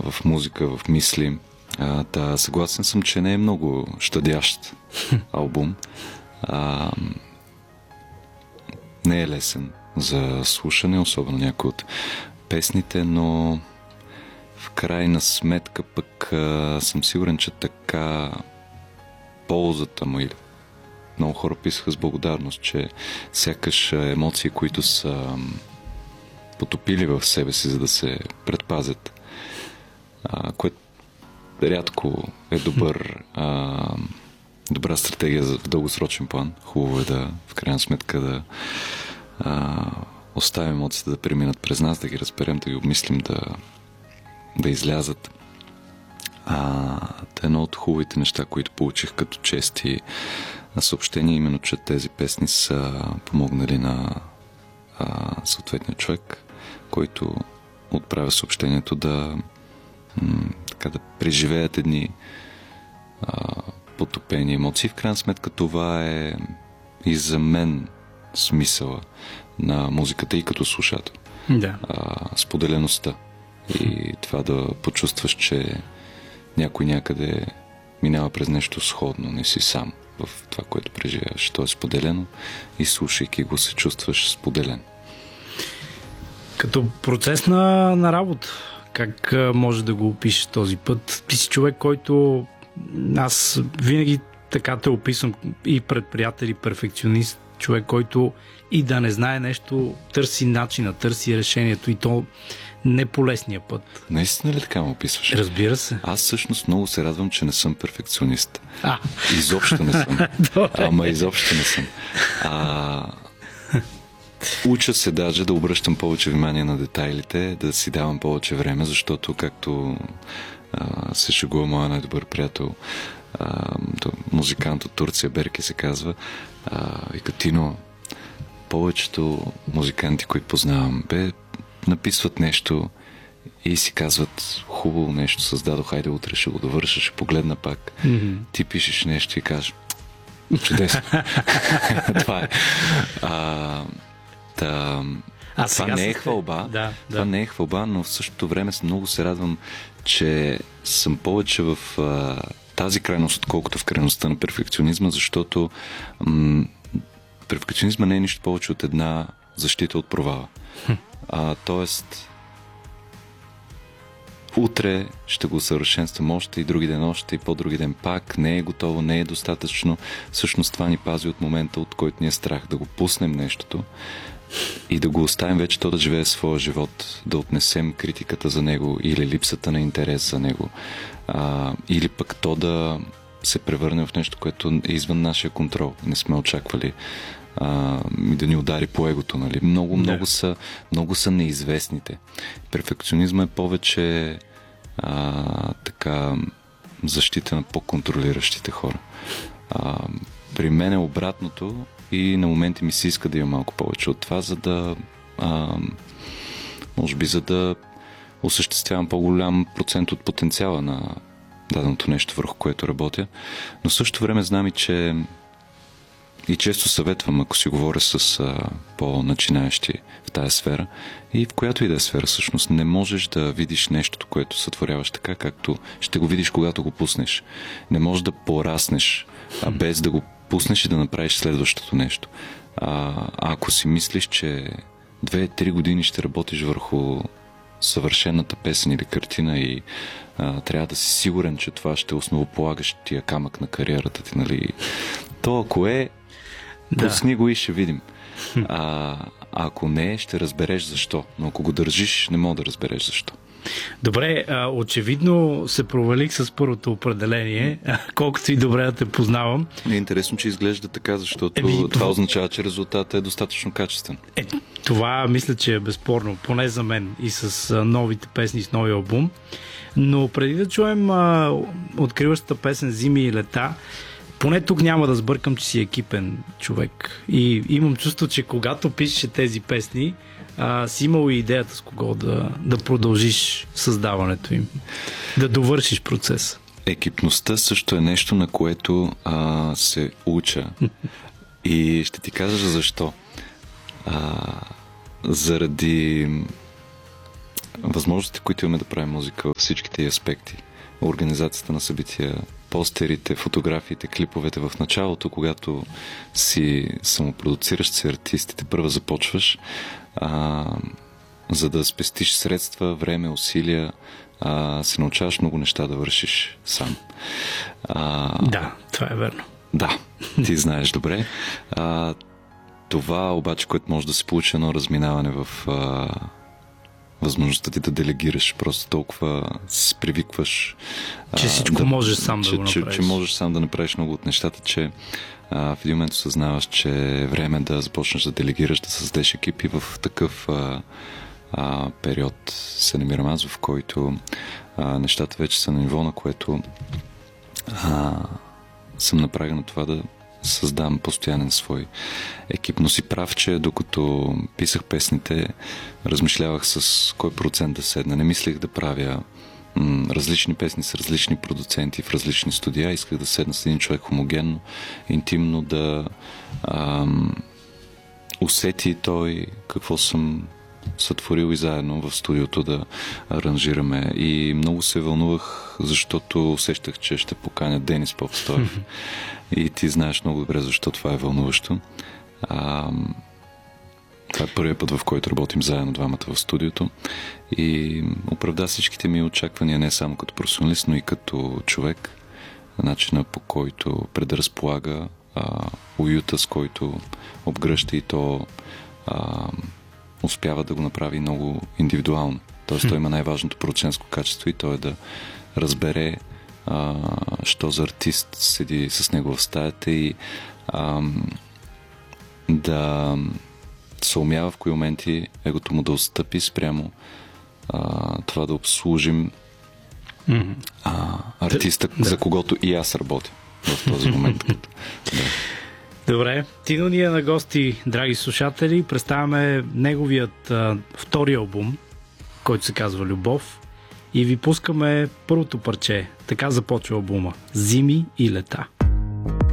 в музика, в мисли. Съгласен съм, че не е много щадящ албум. Не е лесен за слушане, особено някои от песните, но в крайна сметка пък съм сигурен, че така ползата му, или много хора писаха с благодарност, че сякаш емоции, които са потопили в себе си, за да се предпазят, което рядко е добра стратегия в дългосрочен план. Хубаво е в крайна сметка да оставим емоциите да преминат през нас, да ги разберем, да ги обмислим, да излязат. Едно от хубавите неща, които получих като чести съобщения, именно, че тези песни са помогнали на съответния човек, който отправя съобщението да преживеят едни потопени емоции. В крайна сметка това е и за мен смисъла на музиката и като слушател. Да. Споделеността и това да почувстваш, че някой някъде минава през нещо сходно, не си сам в това, което преживяваш. То е споделено и слушайки го се чувстваш споделен. Като процес на работа, как може да го опишеш този път? Ти си човек, който аз винаги така те описвам и пред приятели, перфекционист, човек, който и да не знае нещо, търси начина, търси решението и то не по лесния път. Наистина ли така ме описваш? Разбира се. Аз всъщност много се радвам, че не съм перфекционист. Изобщо не съм. Изобщо не съм. Уча се даже да обръщам повече внимание на детайлите, да си давам повече време, защото, както се шегува моя най-добър приятел, музикант от Турция, Берки се казва, и Катино, повечето музиканти, които познавам, написват нещо и си казват: хубаво нещо създадох, хайде утре ще го довърша, ще погледна пак. Mm-hmm. Ти пишеш нещо и кажеш: чудесно. Това е. Това не е хвалба. Това не е хвалба, но в същото време много се радвам, че съм повече в тази крайност, отколкото в крайността на перфекционизма, защото перфекционизма не е нищо повече от една защита от провала. Тоест, утре ще го усъвършенствам още и други ден още и по-други ден пак. Не е готово, не е достатъчно. Всъщност това ни пази от момента, от който ни е страх да го пуснем нещото и да го оставим вече то да живее своя живот, да отнесем критиката за него или липсата на интерес за него, или пък то да се превърне в нещо, което е извън нашия контрол. Не сме очаквали и да ни удари по егото. Нали? Много са неизвестните. Перфекционизма е повече защита на по-контролиращите хора. При мен е обратното и на моменти ми се иска да има малко повече от това, за да може би за да осъществявам по-голям процент от потенциала на даденото нещо, върху което работя. Но в същото време знам и често съветвам, ако си говоря с по-начинаещи в тая сфера и в която и да е сфера, всъщност не можеш да видиш нещото, което сътворяваш така, както ще го видиш, когато го пуснеш. Не можеш да пораснеш, без да го пуснеш и да направиш следващото нещо. Ако си мислиш, че 2-3 години ще работиш върху съвършената песен или картина и трябва да си сигурен, че това ще основополагаш тия камък на кариерата ти, нали? То ако е, пусни го и ще видим. Ако не, ще разбереш защо. Но ако го държиш, не мога да разбереш защо. Добре, очевидно се провалих с първото определение, колкото и добре да те познавам. Е интересно, че изглежда така, защото това означава, че резултатът е достатъчно качествен. Това мисля, че е безспорно, поне за мен и с новите песни, с новия албум. Но преди да чуем откриващата песен "Зими и лета", поне тук няма да сбъркам, че си екипен човек. И имам чувство, че когато пишеш тези песни, си имал и идеята с кого да продължиш създаването им, да довършиш процеса. Екипността също е нещо, на което се уча. И ще ти кажа защо. Заради възможностите, които имаме да правим музика, всичките й аспекти, организацията на събития, постерите, фотографиите, клиповете в началото, когато си самопродуциращ си артистите, първо започваш, за да спестиш средства, време, усилия, се научаваш много неща да вършиш сам. Да, това е верно. Да, ти знаеш добре. Това обаче, което може да се получи едно разминаване в възможността ти да делегираш, просто толкова се привикваш. Че всичко можеш сам да го направиш. Че можеш сам да направиш много от нещата, че в един момент осъзнаваш, че е време да започнеш да делегираш, да създадеш екипи. В такъв период се намирам аз, в който нещата вече са на ниво, на което съм направен на това да създам постоянен свой екип. Но си прав, че докато писах песните, размишлявах с кой процент да седна. Не мислех да правя различни песни с различни продуценти в различни студия. Исках да седна с един човек хомогенно, интимно, да усети той какво съм сътворил и заедно в студиото да аранжираме. И много се вълнувах, защото усещах, че ще поканя Денис Попстоев. И ти знаеш много добре защо това е вълнуващо. Това е първият път, в който работим заедно двамата в студиото. И оправда всичките ми очаквания не само като професионалист, но и като човек. Начина, по който предразполага, уюта, с който обгръща, и то успява да го направи много индивидуално. Тоест той има най-важното продуцентско качество, и то е да разбере що за артист седи с него в стаята, и да се умява в кои моменти егото му да отстъпи спрямо това да обслужим артиста, за когото и аз работя в този момент. Добре, Тино ни е на гости, драги слушатели. Представяме неговият втори албум, който се казва Любов, и ви пускаме първото парче. Така започва албума: Зими и лета.